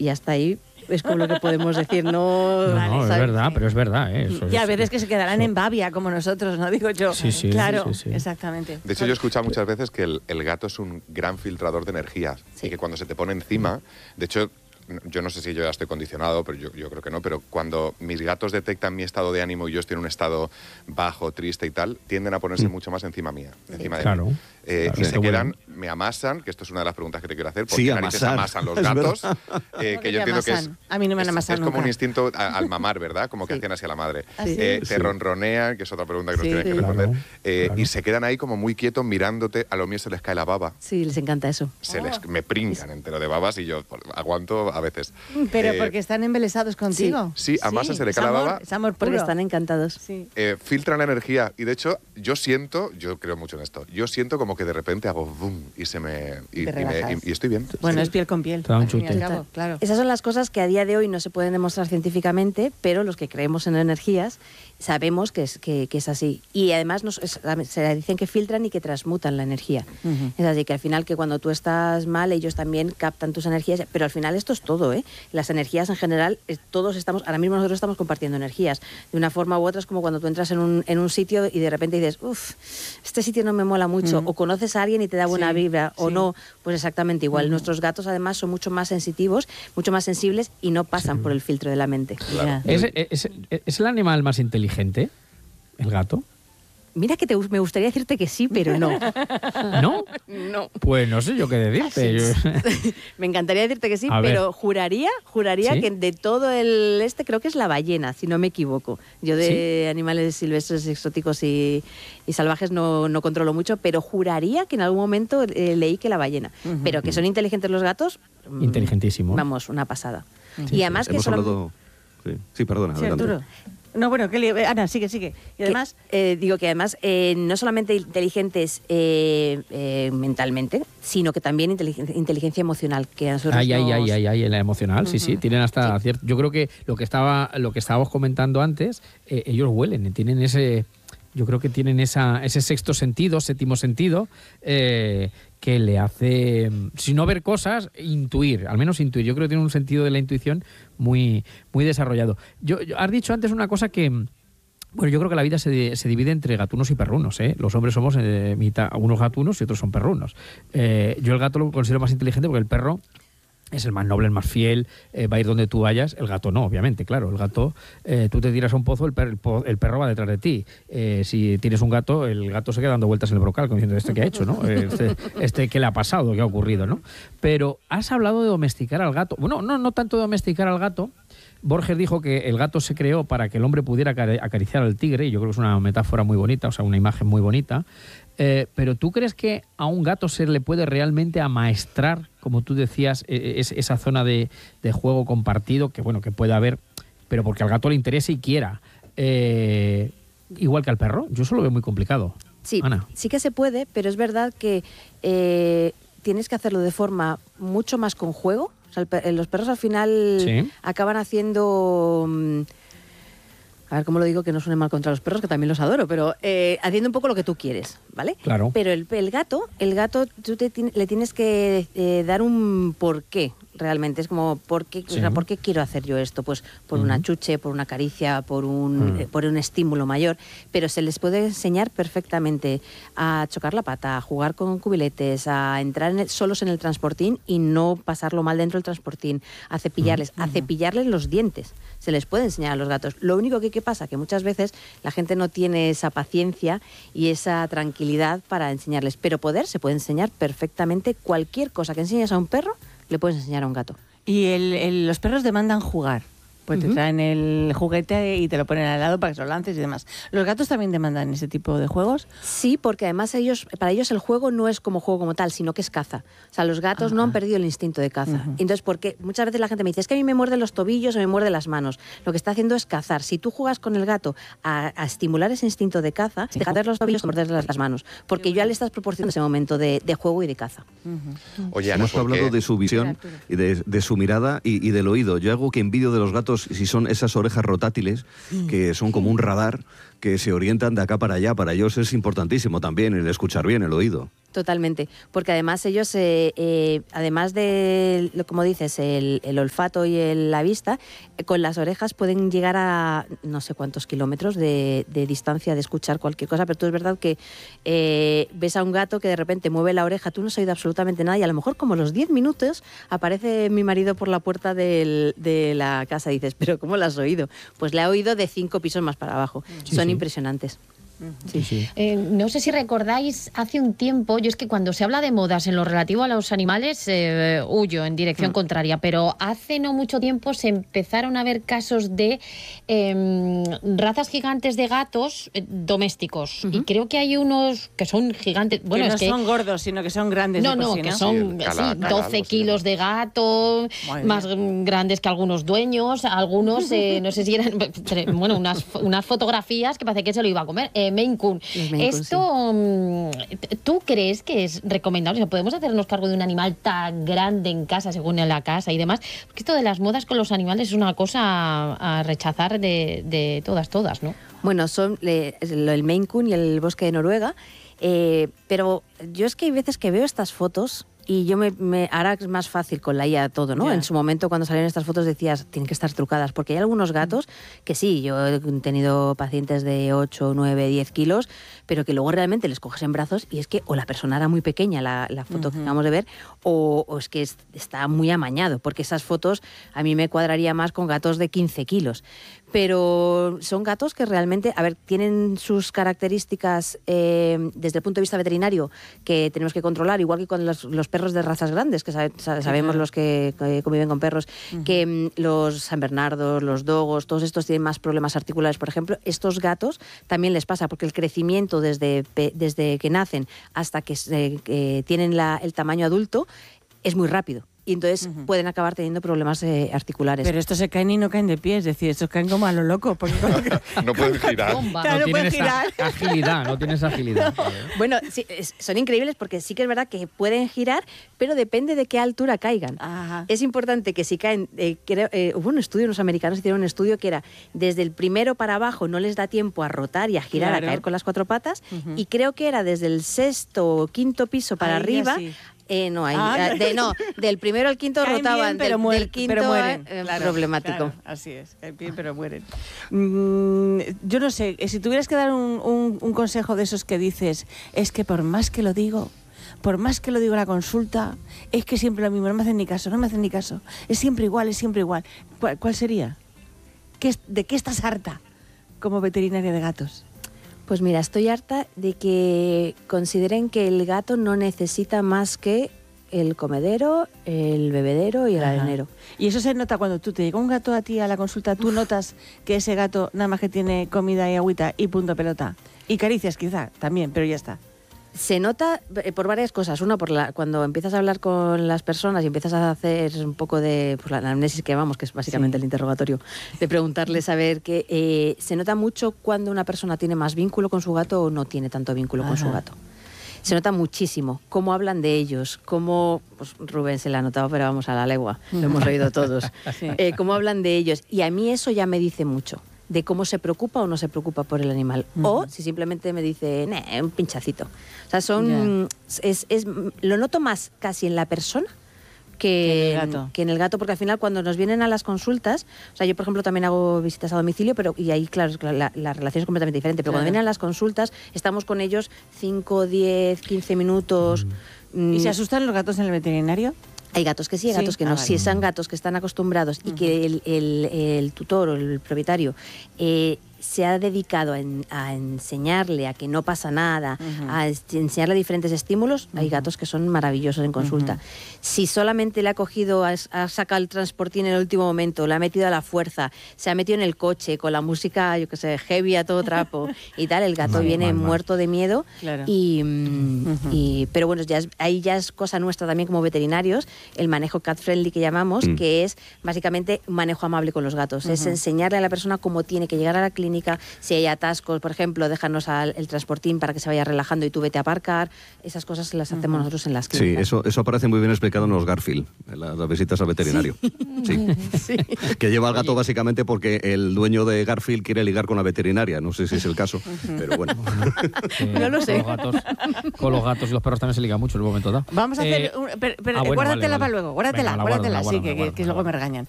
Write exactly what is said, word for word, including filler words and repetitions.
Y hasta ahí es como lo que podemos decir, no... No, no, es verdad, pero es verdad. ¿eh? Eso y a es, veces que se quedarán eso. en babia, como nosotros, ¿no? Digo yo. Sí, sí, claro, sí, sí, sí. exactamente. De hecho, yo he escuchado muchas veces que el, el gato es un gran filtrador de energías Sí. y que cuando se te pone encima, de hecho, yo no sé si yo ya estoy condicionado, pero yo, yo creo que no, pero cuando mis gatos detectan mi estado de ánimo y yo estoy en un estado bajo, triste y tal, tienden a ponerse Mm. mucho más encima mía, encima de Claro. mí. Eh, Claro. y se Qué bueno. quedan, me amasan, que esto es una de las preguntas que te quiero hacer, ¿por Sí, qué narices amasar. amasan los Es gatos? verdad. Eh, ¿Cómo que que yo te entiendo que es, amasan? A mí no me han es, amasado es como nunca. un instinto a- al mamar, ¿verdad? Como que Sí. hacían así a la madre. ¿Ah, sí? Eh, Sí. te ronronean, que es otra pregunta que nos Sí. tienen que Sí. responder, Claro, eh, claro. y se quedan ahí como muy quietos mirándote, a lo mío se les cae la baba. Sí, les encanta eso. Se Oh. les, me pringan entero de babas y yo por- aguanto a veces. Pero Eh, porque están embelesados contigo. sí, a Masa se le es cae la amor, baba. Es amor Porque puro. están encantados. Sí. eh, filtran la energía y de hecho yo siento, yo creo mucho en esto, yo siento como que de repente hago boom y se me y, Te y me- relajas. y- y estoy bien. Bueno, Sí. es piel con piel. Te da un al fin y al chute. cabo, claro. Esas son las cosas que a día de hoy no se pueden demostrar científicamente, pero los que creemos en energías sabemos que es, que, que es así. Y además nos, es- se dicen que filtran y que transmutan la energía. Ujú. Es así que al final que cuando tú estás mal, ellos también captan tus energías, pero al final esto es todo, ¿eh? Las energías en general, eh, todos estamos, ahora mismo nosotros estamos compartiendo energías. De una forma u otra es como cuando tú entras en un, en un sitio y de repente dices, uff, este sitio no me mola mucho, Mm. o conoces a alguien y te da buena Sí, vibra, o sí. no, pues exactamente igual. Ujú. Nuestros gatos además son mucho más sensitivos, mucho más sensibles y no pasan por el filtro de la mente. Ya. ¿Es, es, es el animal más inteligente, el gato? Mira que te, me gustaría decirte que sí, pero no. ¿No? No. Pues no sé yo qué decirte. Yo- Me encantaría decirte que sí, A ver. pero juraría, juraría ¿Sí? que de todo el este creo que es la ballena, si no me equivoco. Yo de animales silvestres, exóticos y, y salvajes no, no controlo mucho, pero juraría que en algún momento eh, leí que la ballena. Ujú. Pero que son inteligentes los gatos, mm, Inteligentísimo. vamos, una pasada. y además que Hemos son... hablado... Sí, sí, perdona, Sí, adelante. Arturo. No, bueno, que le... Ana, sigue, sigue. Y que, además... eh, digo que además eh, no solamente inteligentes eh, eh, mentalmente, sino que también inteligencia, inteligencia emocional. Que a nosotros Ay, ay, nos- ay, ay, ay, en la emocional, sí, sí, Ujú. tienen hasta cierto. Yo creo que lo que estaba, lo que estábamos comentando antes, eh, ellos huelen, tienen ese, yo creo que tienen esa, ese sexto sentido, séptimo sentido, eh, que le hace, si no ver cosas, intuir, al menos intuir. Yo creo que tiene un sentido de la intuición muy, muy desarrollado. Yo, yo- has dicho antes una cosa que, bueno, yo creo que la vida se, di- se divide entre gatunos y perrunos, ¿eh? Los hombres somos eh, mitad, unos gatunos y otros son perrunos. Eh, yo el gato lo considero más inteligente porque el perro es el más noble, el más fiel, eh, va a ir donde tú vayas. El gato no, obviamente, claro. El gato, eh, tú te tiras a un pozo, el, per- el po- el perro va detrás de ti. Eh, si tienes un gato, el gato se queda dando vueltas en el brocal, como diciendo, ¿este qué ha hecho, no? Este, este ¿qué le ha pasado? ¿Qué ha ocurrido, no? Pero has hablado de domesticar al gato. Bueno, no, no tanto de domesticar al gato. Borges dijo que el gato se creó para que el hombre pudiera acari- acariciar al tigre, y yo creo que es una metáfora muy bonita, o sea, una imagen muy bonita. Eh, pero ¿tú crees que a un gato se le puede realmente amaestrar, como tú decías, eh, es- esa zona de, de juego compartido, que bueno, que puede haber, pero porque al gato le interese y quiera? Eh, igual que al perro, yo eso lo veo muy complicado. Sí, Ana. sí que se puede, pero es verdad que eh, tienes que hacerlo de forma mucho más con juego. O sea, el pe- los perros al final Sí. acaban haciendo... mm, a ver cómo lo digo que no suene mal contra los perros, que también los adoro, pero eh, haciendo un poco lo que tú quieres, ¿vale? Claro. Pero el, el gato, el gato tú te ti- le tienes que eh, dar un porqué, realmente. Es como, ¿por qué, Sí. o sea, ¿por qué quiero hacer yo esto? Pues por una Ujú. chuche, por una caricia, por un, Mm. eh, por un estímulo mayor. Pero se les puede enseñar perfectamente a chocar la pata, a jugar con cubiletes, a entrar en el- solos en el transportín y no pasarlo mal dentro del transportín, a cepillarles, a cepillarles los dientes. Se les puede enseñar a los gatos. Lo único que, que pasa que muchas veces la gente no tiene esa paciencia y esa tranquilidad para enseñarles. Pero poder se puede enseñar perfectamente. Cualquier cosa que enseñes a un perro, le puedes enseñar a un gato. Y el, el- los perros demandan jugar. Pues te Ujú. traen el juguete y te lo ponen al lado para que se lo lances y demás. ¿Los gatos también demandan ese tipo de juegos? Sí, porque además ellos, para ellos el juego no es como juego como tal, sino que es caza. O sea, los gatos no han perdido el instinto de caza. Ujú. Entonces, porque muchas veces la gente me dice, es que a mí me muerde los tobillos o me muerde las manos. Lo que está haciendo es cazar. Si tú juegas con el gato a, a estimular ese instinto de caza, deja de morder los tobillos y morder las, las manos. Porque ya le estás proporcionando ese momento de, de juego y de caza. Oye, Ana, Hemos ¿por hablado qué? de su visión y de, de su mirada y, y del oído. Yo algo que envidio de los gatos, si son esas orejas rotátiles, que son como un radar, que se orientan de acá para allá. Para ellos es importantísimo también el escuchar bien, el oído. Totalmente, porque además ellos, eh, eh, además de, lo- como dices, el, el olfato y el- la vista, eh, con las orejas pueden llegar a no sé cuántos kilómetros de, de distancia de escuchar cualquier cosa, pero tú es verdad que eh, ves a un gato que de repente mueve la oreja, tú no has oído absolutamente nada y a lo mejor como a los diez minutos aparece mi marido por la puerta del- de la casa y dices, pero ¿cómo lo has oído? Pues le ha oído de cinco pisos más para abajo. Sí, Son sí. impresionantes. Sí, sí. Eh, no sé si recordáis, hace un tiempo, yo es que cuando se habla de modas en lo relativo a los animales, eh, huyo en dirección Mm. contraria, pero hace no mucho tiempo se empezaron a ver casos de eh, razas gigantes de gatos eh, domésticos. Y creo que hay unos que son gigantes. Bueno, que no es que. son gordos, sino que son grandes. No, de por no, sí, que ¿no? son Sí, el cala- sí, cala, doce algo así, kilos ¿no? de gato, Madre más mía. grandes que algunos dueños, algunos, eh, no sé si eran, bueno, unas, unas fotografías que parece que se lo iba a comer. Eh, Maine Coon. Los Maine Coon, Esto, mm, ¿tú crees que es recomendable? O sea, ¿podemos hacernos cargo de un animal tan grande en casa, según en la casa y demás? Porque esto de las modas con los animales es una cosa a, a rechazar de, de todas, todas, ¿no? Bueno, son le- es lo- el Maine Coon y el bosque de Noruega, eh, pero yo es que hay veces que veo estas fotos y yo me, me ahora es más fácil con la I A todo, ¿no? Ya. En su momento cuando salieron estas fotos decías, tienen que estar trucadas, porque hay algunos gatos que sí, yo he tenido pacientes de ocho, nueve, diez kilos, pero que luego realmente les coges en brazos y es que o la persona era muy pequeña, la, la foto que acabamos de ver, o, o es que es- está muy amañado, porque esas fotos a mí me cuadraría más con gatos de quince kilos. Pero son gatos que realmente, a ver, tienen sus características eh, desde el punto de vista veterinario que tenemos que controlar, igual que con los, los perros de razas grandes, que sabe- sa- sabemos claro. los que, que conviven con perros, que mm, los San Bernardos, los dogos, todos estos tienen más problemas articulares. Por ejemplo, estos gatos también les pasa, porque el crecimiento desde, pe- desde que nacen hasta que, se- que tienen la- el tamaño adulto es muy rápido. Y entonces pueden acabar teniendo problemas eh, articulares. Pero estos se caen y no caen de pie, es decir, estos caen como a lo loco. Porque No pueden girar. Bomba. Claro, no no pueden tienen esa girar. agilidad, no tienes agilidad. Bueno, sí, es- son increíbles porque sí que es verdad que pueden girar, pero depende de qué altura caigan. Ajá. Es importante que si caen, eh, creo, eh, hubo un estudio, los americanos hicieron un estudio que era desde el primero para abajo no les da tiempo a rotar y a girar, Claro. a caer con las cuatro patas, y creo que era desde el sexto o quinto piso para Ahí ya arriba. sí. Eh, no, ahí, Ah. eh, de, no, del primero al quinto Caen rotaban, bien, pero, del, mueren, del quinto pero mueren. eh, Claro, problemático. claro, así es, caen bien, pero mueren. Mm, yo no sé, eh, si tuvieras que dar un, un- un consejo de esos que dices, es que por más que lo digo, por más que lo digo en la consulta, es que siempre lo mismo, no me hacen ni caso, no me hacen ni caso. Es siempre igual, es siempre igual. ¿Cuál, cuál sería? ¿Qué es- ¿De qué estás harta como veterinaria de gatos? Pues mira, estoy harta de que consideren que el gato no necesita más que el comedero, el bebedero y el Ajá. arenero. Y eso se nota cuando tú te llega un gato a ti a la consulta, tú notas que ese gato nada más que tiene comida y agüita y punto pelota. Y caricias quizá también, pero ya está. Se nota eh, por varias cosas. Uno, por la, cuando empiezas a hablar con las personas y empiezas a hacer un poco de pues, la anamnesis que vamos, que es básicamente Sí. el interrogatorio, de preguntarles a ver que eh, se nota mucho cuando una persona tiene más vínculo con su gato o no tiene tanto vínculo con su Ajá. gato. Se nota muchísimo cómo hablan de ellos, cómo, pues Rubén se la ha notado, pero vamos a la legua, lo hemos oído todos, Sí. eh, cómo hablan de ellos. Y a mí eso ya me dice mucho, de cómo se preocupa o no se preocupa por el animal. O si simplemente me dice, "Nah, un pinchacito". O sea, son, es, es, lo noto más casi en la persona que, Que en el gato. que en el gato, porque al final cuando nos vienen a las consultas, o sea, yo por ejemplo también hago visitas a domicilio, pero y ahí claro, claro, la, la relación es completamente diferente, pero Claro. cuando vienen a las consultas estamos con ellos cinco, diez, quince minutos. ¿Y se Mm, asustan los gatos en el veterinario? hay gatos que sí, hay Sí. gatos que Ah, no. vale. Si son gatos que están acostumbrados y que el, el- el tutor o el propietario eh, se ha dedicado a, en- a enseñarle a que no pasa nada, a es- enseñarle diferentes estímulos, hay gatos que son maravillosos en consulta. Si solamente le ha cogido, ha, ha sacado el transportín en el último momento, le ha metido a la fuerza, se ha metido en el coche con la música, yo qué sé, heavy a todo trapo y tal, el gato Mal, viene mal, mal. muerto de miedo. Claro. Y, mm, y- pero bueno, ya es- ahí ya es cosa nuestra también como veterinarios, el manejo cat friendly que llamamos, Mm. que es básicamente un manejo amable con los gatos. Es enseñarle a la persona cómo tiene que llegar a la clínica, clínica. Si hay atascos, por ejemplo, déjanos al, el transportín para que se vaya relajando y tú vete a aparcar. Esas cosas las hacemos uh-huh. nosotros en las clínicas. Sí, eso, eso aparece muy bien explicado en los Garfield, en las, las visitas al veterinario. Sí. Sí. Sí. Que lleva al gato básicamente porque el dueño de Garfield quiere ligar con la veterinaria. No sé si es el caso, uh-huh. pero bueno. Eh, no lo sé. Con los, gatos, con los gatos y los perros también se ligan mucho en un momento dado. Vamos a hacer... Eh, Un, per, per, ah, bueno, guárdatela vale, vale. para luego, guárdatela, Venga, guárdatela, guárdala, sí, guárdala, que, guárdala, que luego me regañan.